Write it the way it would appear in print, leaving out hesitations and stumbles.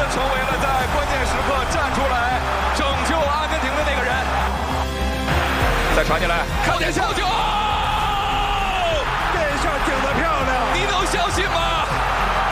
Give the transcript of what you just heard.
成为了在关键时刻站出来拯救阿根廷的那个人。再传进来，靠点球！